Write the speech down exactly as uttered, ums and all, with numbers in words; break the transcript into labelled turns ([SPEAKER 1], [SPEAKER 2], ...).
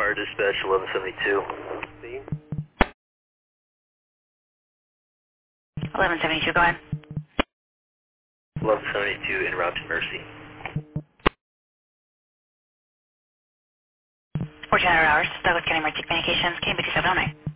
[SPEAKER 1] Fire Dispatch eleven seventy-two.
[SPEAKER 2] eleven seventy-two, go ahead.
[SPEAKER 1] eleven seventy-two, en route to Mercy.
[SPEAKER 2] fourteen hundred hours, Douglas County Emergency Communications, K B two seven oh nine.